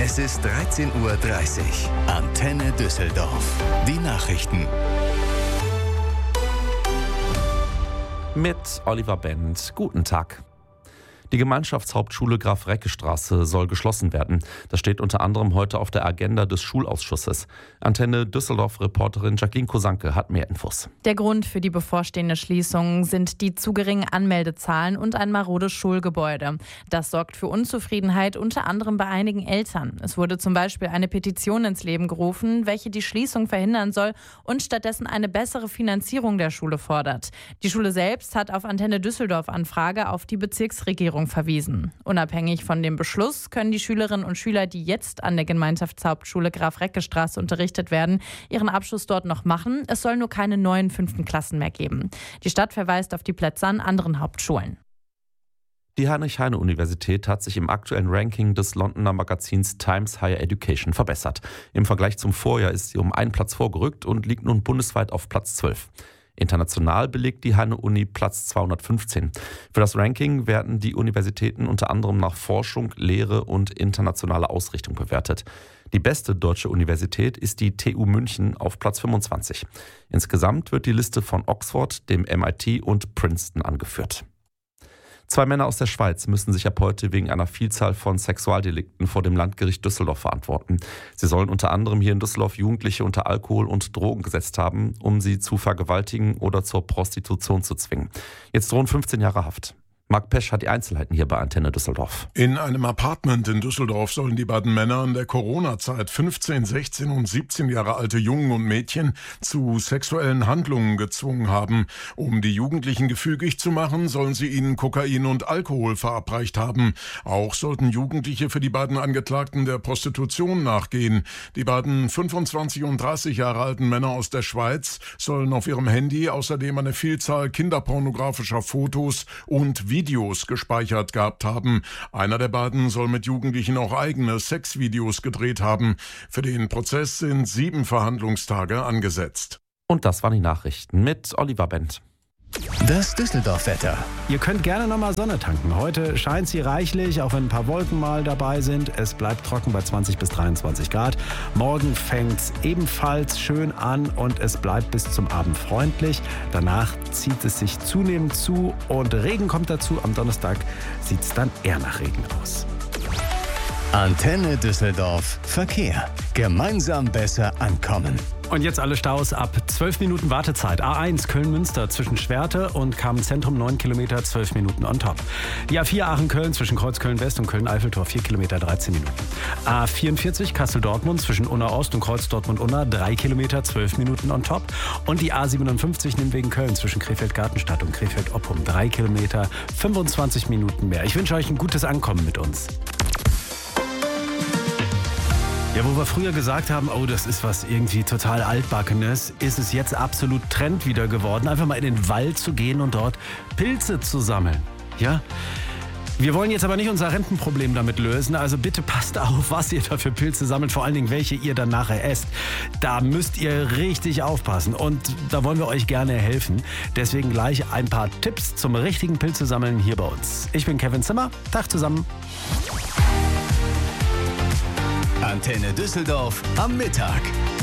Es ist 13:30 Uhr. Antenne Düsseldorf. Die Nachrichten. Mit Oliver Bent. Guten Tag. Die Gemeinschaftshauptschule Graf-Recke-Straße soll geschlossen werden. Das steht unter anderem heute auf der Agenda des Schulausschusses. Antenne Düsseldorf-Reporterin Jacqueline Kosanke hat mehr Infos. Der Grund für die bevorstehende Schließung sind die zu geringen Anmeldezahlen und ein marodes Schulgebäude. Das sorgt für Unzufriedenheit unter anderem bei einigen Eltern. Es wurde zum Beispiel eine Petition ins Leben gerufen, welche die Schließung verhindern soll und stattdessen eine bessere Finanzierung der Schule fordert. Die Schule selbst hat auf Antenne Düsseldorf-Anfrage auf die Bezirksregierung verwiesen. Unabhängig von dem Beschluss können die Schülerinnen und Schüler, die jetzt an der Gemeinschaftshauptschule Graf-Recke-Straße unterrichtet werden, ihren Abschluss dort noch machen. Es soll nur keine neuen 5. Klassen mehr geben. Die Stadt verweist auf die Plätze an anderen Hauptschulen. Die Heinrich-Heine-Universität hat sich im aktuellen Ranking des Londoner Magazins Times Higher Education verbessert. Im Vergleich zum Vorjahr ist sie um einen Platz vorgerückt und liegt nun bundesweit auf Platz 12. International belegt die Heine-Uni Platz 215. Für das Ranking werden die Universitäten unter anderem nach Forschung, Lehre und internationaler Ausrichtung bewertet. Die beste deutsche Universität ist die TU München auf Platz 25. Insgesamt wird die Liste von Oxford, dem MIT und Princeton angeführt. 2 Männer aus der Schweiz müssen sich ab heute wegen einer Vielzahl von Sexualdelikten vor dem Landgericht Düsseldorf verantworten. Sie sollen unter anderem hier in Düsseldorf Jugendliche unter Alkohol und Drogen gesetzt haben, um sie zu vergewaltigen oder zur Prostitution zu zwingen. Jetzt drohen 15 Jahre Haft. Marc Pesch hat die Einzelheiten hier bei Antenne Düsseldorf. In einem Apartment in Düsseldorf sollen die beiden Männer in der Corona-Zeit 15, 16 und 17 Jahre alte Jungen und Mädchen zu sexuellen Handlungen gezwungen haben. Um die Jugendlichen gefügig zu machen, sollen sie ihnen Kokain und Alkohol verabreicht haben. Auch sollten Jugendliche für die beiden Angeklagten der Prostitution nachgehen. Die beiden 25 und 30 Jahre alten Männer aus der Schweiz sollen auf ihrem Handy außerdem eine Vielzahl kinderpornografischer Fotos und Videos gespeichert gehabt haben. Einer der beiden soll mit Jugendlichen auch eigene Sexvideos gedreht haben. Für den Prozess sind 7 Verhandlungstage angesetzt. Und das waren die Nachrichten mit Oliver Bent. Das Düsseldorf-Wetter. Ihr könnt gerne nochmal Sonne tanken. Heute scheint sie reichlich, auch wenn ein paar Wolken mal dabei sind. Es bleibt trocken bei 20 bis 23 Grad. Morgen fängt es ebenfalls schön an und es bleibt bis zum Abend freundlich. Danach zieht es sich zunehmend zu und Regen kommt dazu. Am Donnerstag sieht es dann eher nach Regen aus. Antenne Düsseldorf. Verkehr. Gemeinsam besser ankommen. Und jetzt alle Staus ab 12 Minuten Wartezeit. A1 Köln-Münster zwischen Schwerte und Kamen-Zentrum 9 Kilometer, 12 Minuten on top. Die A4 Aachen-Köln zwischen Kreuz-Köln-West und Köln-Eiffeltor 4 Kilometer, 13 Minuten. A44 Kassel-Dortmund zwischen Unna-Ost und Kreuz-Dortmund-Unna 3 Kilometer, 12 Minuten on top. Und die A57 Nimwegen-Köln zwischen Krefeld-Gartenstadt und Krefeld-Oppum 3 Kilometer, 25 Minuten mehr. Ich wünsche euch ein gutes Ankommen mit uns. Ja, wo wir früher gesagt haben, oh, das ist was irgendwie total Altbackenes, ist es jetzt absolut Trend wieder geworden, einfach mal in den Wald zu gehen und dort Pilze zu sammeln. Ja? Wir wollen jetzt aber nicht unser Rentenproblem damit lösen, also bitte passt auf, was ihr da für Pilze sammelt, vor allen Dingen welche ihr dann nachher esst. Da müsst ihr richtig aufpassen und da wollen wir euch gerne helfen. Deswegen gleich ein paar Tipps zum richtigen Pilze sammeln hier bei uns. Ich bin Kevin Zimmer, Tag zusammen. Antenne Düsseldorf am Mittag.